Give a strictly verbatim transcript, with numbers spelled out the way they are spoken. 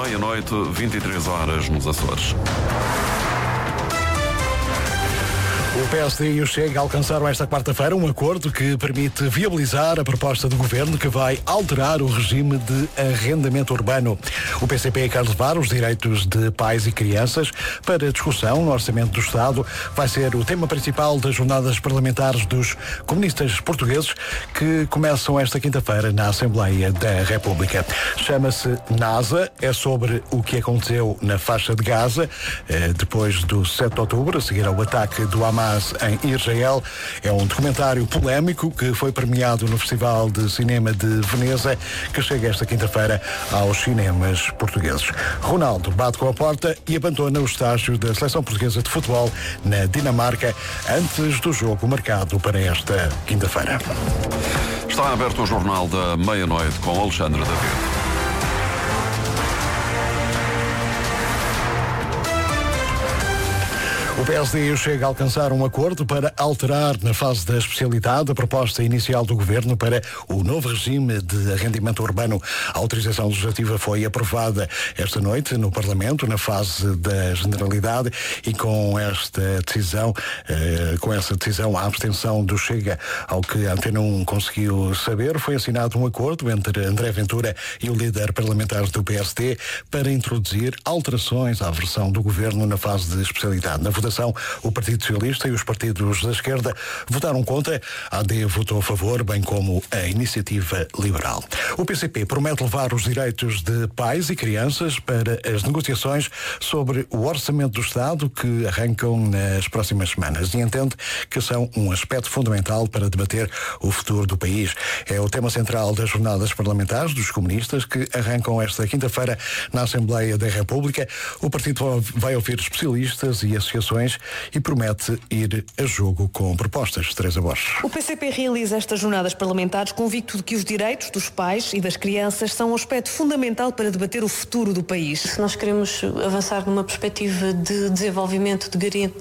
meia-noite, vinte e três horas nos Açores. O P S D e o Chega alcançaram esta quarta-feira um acordo que permite viabilizar a proposta do Governo que vai alterar o regime de arrendamento urbano. O P C P quer levar os direitos de pais e crianças para discussão no Orçamento do Estado. Vai ser o tema principal das jornadas parlamentares dos comunistas portugueses que começam esta quinta-feira na Assembleia da República. Chama-se NASA, é sobre o que aconteceu na faixa de Gaza depois do sete de outubro, a seguir ao ataque do Hamas em Israel. É um documentário polémico que foi premiado no Festival de Cinema de Veneza, que chega esta quinta-feira aos cinemas portugueses. Ronaldo bate com a porta e abandona o estágio da Seleção Portuguesa de Futebol na Dinamarca antes do jogo marcado para esta quinta-feira. Está aberto o Jornal da Meia-Noite com Alexandre David. O P S D e o Chega alcançaram um acordo para alterar na fase da especialidade a proposta inicial do Governo para o novo regime de arrendamento urbano. A autorização legislativa foi aprovada esta noite no Parlamento, na fase da generalidade, e com esta decisão, eh, com essa decisão, a abstenção do Chega, ao que a Antena um conseguiu saber, foi assinado um acordo entre André Ventura e o líder parlamentar do P S D para introduzir alterações à versão do Governo na fase de especialidade. Na votação, o Partido Socialista e os partidos da esquerda votaram contra. A A D votou a favor, bem como a Iniciativa Liberal. O P C P promete levar os direitos de pais e crianças para as negociações sobre o Orçamento do Estado que arrancam nas próximas semanas e entende que são um aspecto fundamental para debater o futuro do país. É o tema central das jornadas parlamentares dos comunistas que arrancam esta quinta-feira na Assembleia da República. O partido vai ouvir especialistas e associações e promete ir a jogo com propostas. Teresa Borges. O P C P realiza estas jornadas parlamentares convicto de que os direitos dos pais e das crianças são um aspecto fundamental para debater o futuro do país. Se nós queremos avançar numa perspectiva de desenvolvimento, de